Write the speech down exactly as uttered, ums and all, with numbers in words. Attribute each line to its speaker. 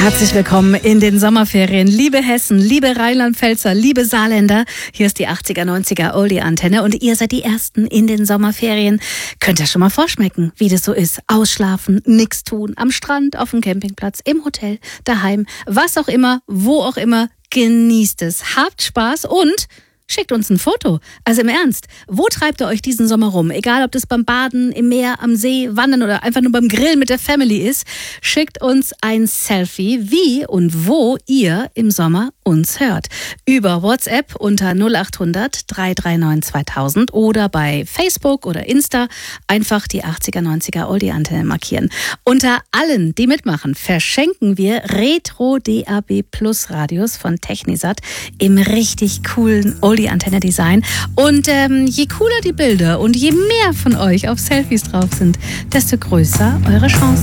Speaker 1: Herzlich willkommen in den Sommerferien. Liebe Hessen, liebe Rheinland-Pfälzer, liebe Saarländer. Hier ist die achtziger, neunziger Oldie-Antenne und ihr seid die Ersten in den Sommerferien. Könnt ihr schon mal vorschmecken, wie das so ist. Ausschlafen, nix tun, am Strand, auf dem Campingplatz, im Hotel, daheim, was auch immer, wo auch immer. Genießt es, habt Spaß und schickt uns ein Foto. Also im Ernst, wo treibt ihr euch diesen Sommer rum? Egal, ob das beim Baden, im Meer, am See, Wandern oder einfach nur beim Grillen mit der Family ist. Schickt uns ein Selfie, wie und wo ihr im Sommer uns hört. Über WhatsApp unter null acht hundert, drei drei neun, zweitausend oder bei Facebook oder Insta einfach die achtziger, neunziger Oldie-Antenne markieren. Unter allen, die mitmachen, verschenken wir Retro-D A B Plus Radios von Technisat im richtig coolen Oldie-Antenne-Design. Und ähm, je cooler die Bilder und je mehr von euch auf Selfies drauf sind, desto größer eure Chance.